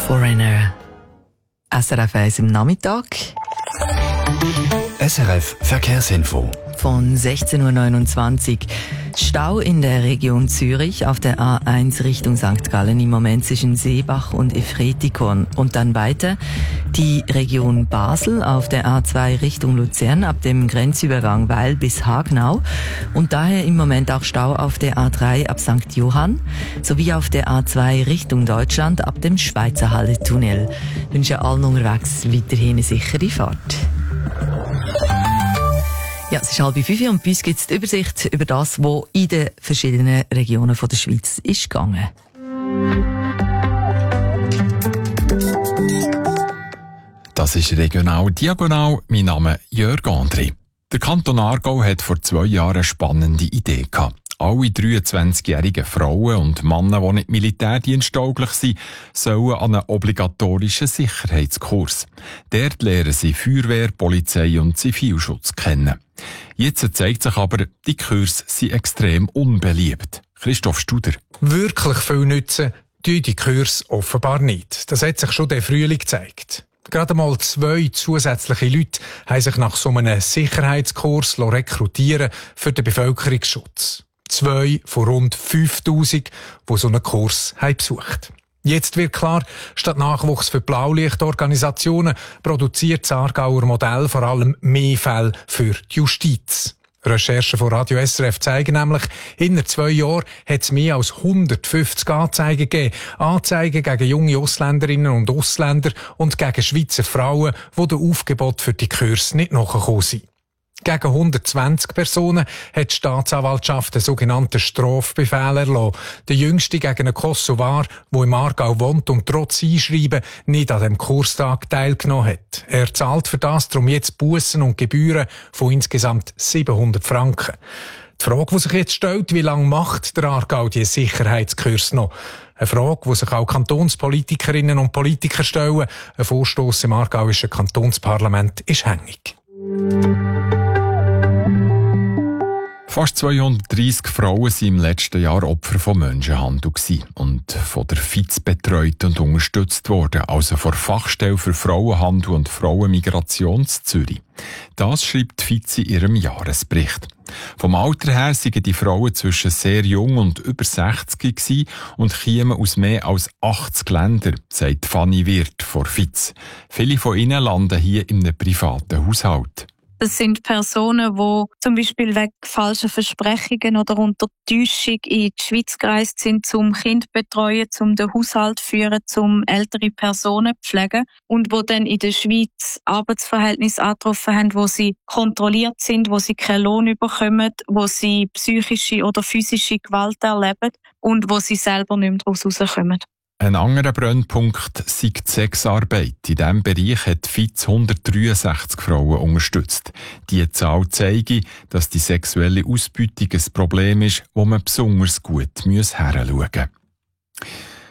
Foreigner. SRF 1 im Nachmittag. SRF Verkehrsinfo. Von 16.29 Uhr. Stau in der Region Zürich auf der A1 Richtung St. Gallen im Moment zwischen Seebach und Efretikon. Und dann weiter die Region Basel auf der A2 Richtung Luzern ab dem Grenzübergang Weil bis Hagnau. Und daher im Moment auch Stau auf der A3 ab St. Johann sowie auf der A2 Richtung Deutschland ab dem Schweizer Halle-Tunnel. Ich wünsche allen unterwegs weiterhin eine sichere Fahrt. Ja, es ist 4:30 und bei uns gibt es die Übersicht über das, was in den verschiedenen Regionen der Schweiz ist gegangen. Das ist regional diagonal. Mein Name ist Jörg André. Der Kanton Aargau hat vor 2 Jahren eine spannende Idee gehabt. Alle 23-jährigen Frauen und Männer, die nicht militärdiensttauglich sind, sollen an einen obligatorischen Sicherheitskurs. Dort lernen sie Feuerwehr, Polizei und Zivilschutz kennen. Jetzt zeigt sich aber, die Kurse sind extrem unbeliebt. Christoph Studer. Wirklich viel nützen tun die Kurse offenbar nicht. Das hat sich schon der Frühling gezeigt. Gerade mal 2 zusätzliche Leute haben sich nach so einem Sicherheitskurs rekrutieren für den Bevölkerungsschutz. 2 von rund 5000, die so einen Kurs haben besucht. Jetzt wird klar, statt Nachwuchs für Blaulichtorganisationen produziert das Aargauer Modell vor allem mehr Fälle für die Justiz. Recherchen von Radio SRF zeigen nämlich, in 2 Jahren hat es mehr als 150 Anzeigen gegeben. Anzeigen gegen junge Ausländerinnen und Ausländer und gegen Schweizer Frauen, die dem Aufgebot für die Kurse nicht nachgekommen sind. Gegen 120 Personen hat die Staatsanwaltschaft einen sogenannten Strafbefehl erlassen. Der jüngste gegen einen Kosovar, der im Aargau wohnt und trotz Einschreiben nicht an dem Kurstag teilgenommen hat. Er zahlt für das darum jetzt Bussen und Gebühren von insgesamt 700 Franken. Die Frage, die sich jetzt stellt, wie lange macht der Aargau die Sicherheitskurs noch? Eine Frage, die sich auch Kantonspolitikerinnen und Politiker stellen. Ein Vorstoss im aargauischen Kantonsparlament ist hängig. Fast 230 Frauen waren im letzten Jahr Opfer von Menschenhandel und von der FIZ betreut und unterstützt worden, also von der Fachstelle für Frauenhandel und Frauenmigration in Zürich. Das schreibt die FIZ in ihrem Jahresbericht. Vom Alter her seien die Frauen zwischen sehr jung und über 60 gewesen und kämen aus mehr als 80 Ländern, sagt Fanny Wirth von FIZ. Viele von ihnen landen hier in einem privaten Haushalt. Das sind Personen, die zum Beispiel wegen falscher Versprechungen oder unter Täuschung in die Schweiz gereist sind, zum Kind betreuen, zum den Haushalt führen, zum ältere Personen pflegen und wo dann in der Schweiz Arbeitsverhältnisse angetroffen haben, wo sie kontrolliert sind, wo sie keinen Lohn bekommen, wo sie psychische oder physische Gewalt erleben und wo sie selber nicht mehr daraus rauskommen. Ein anderer Brennpunkt sei die Sexarbeit. In diesem Bereich hat die FIZ 163 Frauen unterstützt. Die Zahl zeige, dass die sexuelle Ausbeutung ein Problem ist, wo man besonders gut hinschauen muss.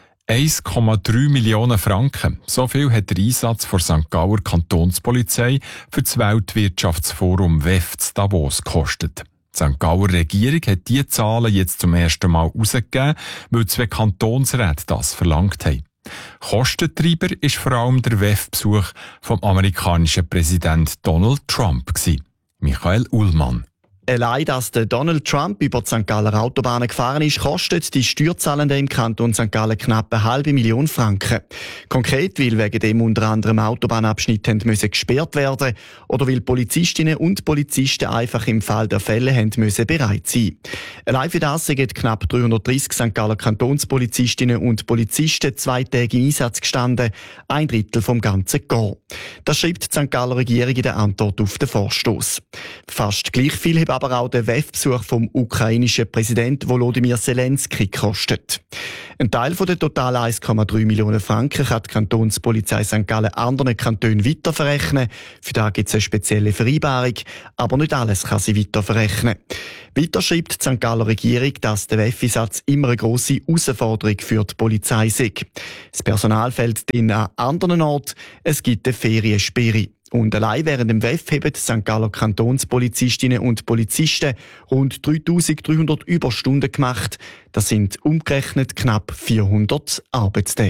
1,3 Millionen Franken. So viel hat der Einsatz der St. Gauer Kantonspolizei für das Weltwirtschaftsforum WEF in Davos gekostet. Die St. Gauer Regierung hat diese Zahlen jetzt zum ersten Mal herausgegeben, weil 2 Kantonsräte das verlangt haben. Kostentreiber war vor allem der WEF-Besuch vom amerikanischen Präsident Donald Trump. Michael Ullmann. Allein, dass der Donald Trump über die St. Galler Autobahnen gefahren ist, kostet die Steuerzahlenden im Kanton St. Gallen knapp 500.000 Franken. Konkret, weil wegen dem unter anderem Autobahnabschnitte müssen gesperrt werden oder weil Polizistinnen und Polizisten einfach im Fall der Fälle müssen bereit sein. Allein für das sind knapp 330 St. Galler Kantonspolizistinnen und Polizisten 2 Tage im Einsatz gestanden, 1/3 vom ganzen Korps. Das schreibt die St. Galler Regierung in der Antwort auf den Vorstoss. Fast gleich viel haben aber auch der WEF-Besuch vom ukrainischen Präsidenten Volodymyr Zelensky gekostet. Ein Teil von der total 1,3 Millionen Franken kann die Kantonspolizei St. Gallen anderen Kantonen weiterverrechnen. Für das gibt es eine spezielle Vereinbarung, aber nicht alles kann sie weiterverrechnen. Weiter schreibt die St. Galler Regierung, dass der WEF-Einsatz immer eine grosse Herausforderung für die Polizei sei. Das Personal fehlt an anderen Orten, es gibt eine Feriensperre. Und allein während dem WEF haben die St. Galler Kantonspolizistinnen und Polizisten rund 3300 Überstunden gemacht. Das sind umgerechnet knapp 400 Arbeitstage.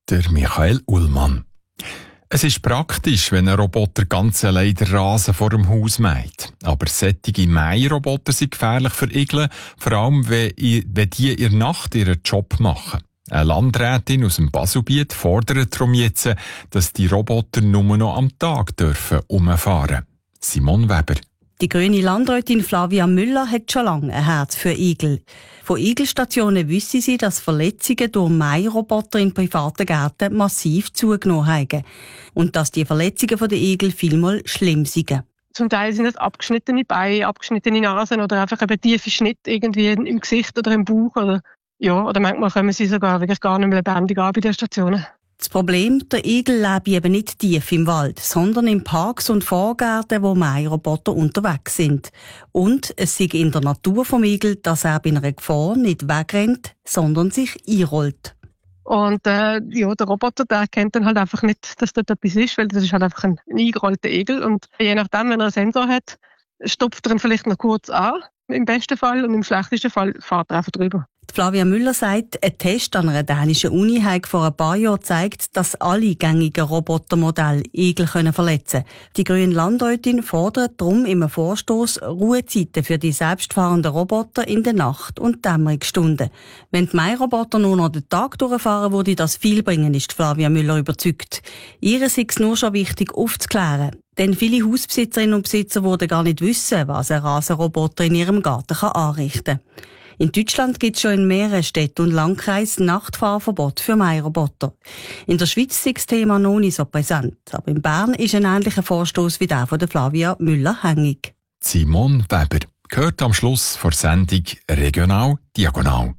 der Michael Ullmann. Es ist praktisch, wenn ein Roboter ganz allein den Rasen vor dem Haus mäht. Aber solche Mähroboter sind gefährlich für Igel, vor allem wenn die in der Nacht ihren Job machen. Eine Landrätin aus dem Baselbiet fordert darum jetzt, dass die Roboter nur noch am Tag dürfen umfahren. Simon Weber. Die grüne Landrätin Flavia Müller hat schon lange ein Herz für Igel. Von Igelstationen wissen sie, dass Verletzungen durch Mähroboter in privaten Gärten massiv zugenommen haben. Und dass die Verletzungen der Igel vielmal schlimm sind. Zum Teil sind es abgeschnittene Beine, abgeschnittene Nasen oder einfach eben tiefe Schnitte irgendwie im Gesicht oder im Bauch. Oder manchmal kommen sie sogar wirklich gar nicht mehr lebendig an bei den Stationen. Das Problem, der Igel lebt eben nicht tief im Wald, sondern in Parks und Vorgärten, wo Mähroboter unterwegs sind. Und es ist in der Natur vom Igel, dass er bei einer Gefahr nicht wegrennt, sondern sich einrollt. Und der Roboter, der erkennt dann halt einfach nicht, dass dort etwas ist, weil das ist halt einfach ein eingerollter Igel. Und je nachdem, wenn er einen Sensor hat, stopft er ihn vielleicht noch kurz an, im besten Fall, und im schlechtesten Fall fährt er einfach drüber. Flavia Müller sagt, ein Test an einer dänischen Uni hat vor ein paar Jahren gezeigt, dass alle gängigen Robotermodelle Igel verletzen können. Die grüne Landrätin fordert darum im Vorstoß Ruhezeiten für die selbstfahrenden Roboter in der Nacht- und Dämmerungsstunden. Wenn die Mähroboter nur noch den Tag durchfahren, würde das viel bringen, ist Flavia Müller überzeugt. Ihr ist es nur schon wichtig aufzuklären. Denn viele Hausbesitzerinnen und Besitzer würden gar nicht wissen, was ein Rasenroboter in ihrem Garten anrichten kann. In Deutschland gibt es schon in mehreren Städten und Landkreisen Nachtfahrverbot für Mähroboter. In der Schweiz ist das Thema noch nicht so präsent. Aber in Bern ist ein ähnlicher Vorstoß wie der von der Flavia Müller hängig. Simon Weber gehört am Schluss vor Sendung Regional Diagonal.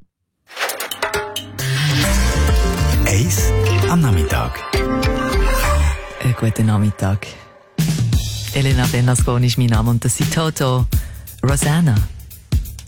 1 am Nachmittag. Guten Nachmittag. Elena Bernasconi ist mein Name und das ist Toto Rosanna.